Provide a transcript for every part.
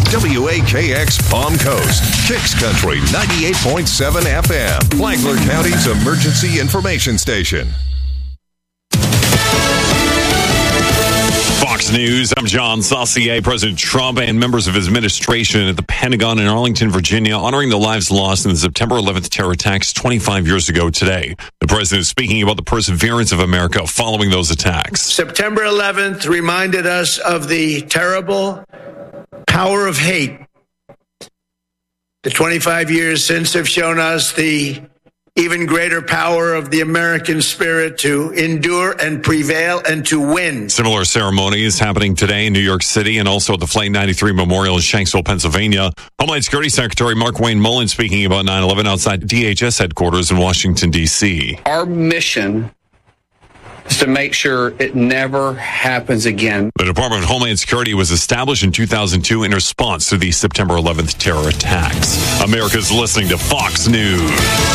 WAKX Palm Coast, Kicks Country 98.7 FM, Flagler County's emergency information station. Fox News, I'm John Saucier. President Trump and members of his administration at the Pentagon in Arlington, Virginia, honoring the lives lost in the September 11th terror attacks 25 years ago today. The president is speaking about the perseverance of America following those attacks. September 11th reminded us of the terrible power of hate. The 25 years since have shown us the even greater power of the American spirit to endure and prevail and to win. Similar ceremonies happening today in New York City and also at the Flight 93 Memorial in Shanksville, Pennsylvania. Homeland Security Secretary Mark Wayne Mullen speaking about 9/11 outside DHS headquarters in Washington, D.C. Our mission is to make sure it never happens again. The Department of Homeland Security was established in 2002 in response to the September 11th terror attacks. America's listening to Fox News.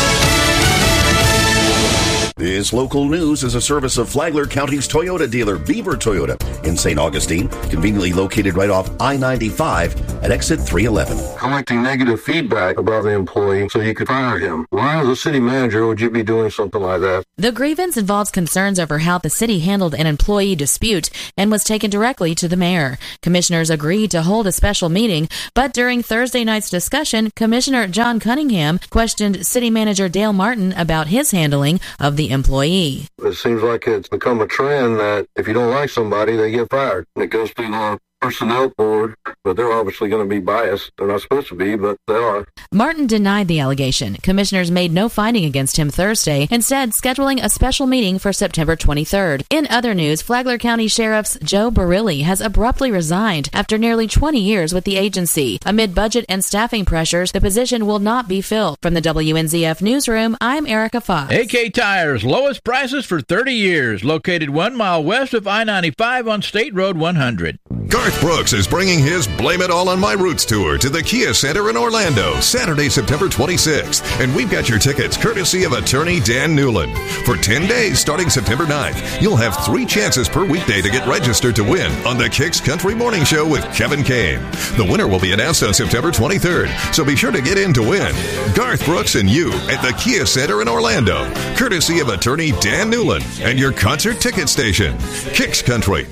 This local news is a service of Flagler County's Toyota dealer, Beaver Toyota, in St. Augustine, conveniently located right off I-95 at exit 311. Collecting negative feedback about the employee so you could fire him. Why, as a city manager, would you be doing something like that? The grievance involves concerns over how the city handled an employee dispute and was taken directly to the mayor. Commissioners agreed to hold a special meeting, but during Thursday night's discussion, Commissioner John Cunningham questioned City Manager Dale Martin about his handling of the employee. It seems like it's become a trend that if you don't like somebody, they get fired. It goes through the personnel board, but they're obviously going to be biased. They're not supposed to be, but they are. Martin denied the allegation. Commissioners made no finding against him Thursday, instead scheduling a special meeting for September 23rd. In other news, Flagler County Sheriff's Joe Barilli has abruptly resigned after nearly 20 years with the agency. Amid budget and staffing pressures, the position will not be filled. From the WNZF Newsroom, I'm Erica Fox. AK Tires, lowest prices for 30 years. Located 1 mile west of I-95 on State Road 100. Garth Brooks is bringing his Blame It All on My Roots tour to the Kia Center in Orlando, Saturday, September 26th. And we've got your tickets courtesy of attorney Dan Newland. For 10 days starting September 9th, you'll have 3 chances per weekday to get registered to win on the Kicks Country Morning Show with Kevin Kane. The winner will be announced on September 23rd, so be sure to get in to win. Garth Brooks and you at the Kia Center in Orlando, courtesy of attorney Dan Newland and your concert ticket station. Kicks Country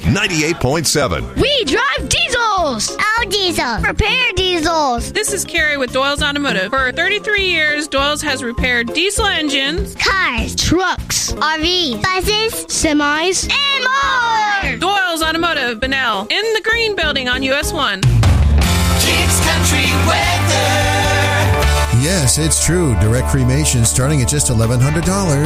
98.7. We drive diesels! Oh, diesels. Repair diesels. This is Carrie with Doyle's Automotive. For 33 years, Doyle's has repaired diesel engines, cars, trucks, RVs, buses, semis, and more! Doyle's Automotive, Bunnell, in the Green Building on US 1. Kicks Country Weather. Yes, it's true. Direct cremation starting at just $1,100.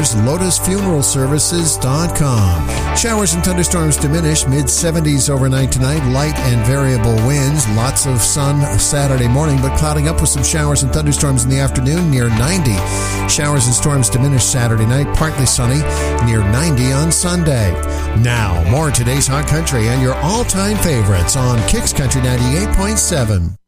LotusFuneralServices.com. Showers and thunderstorms diminish. Mid-70s overnight tonight. Light and variable winds. Lots of sun Saturday morning, but clouding up with some showers and thunderstorms in the afternoon near 90. Showers and storms diminish Saturday night. Partly sunny near 90 on Sunday. Now, more of today's Hot Country and your all-time favorites on Kicks Country 98.7.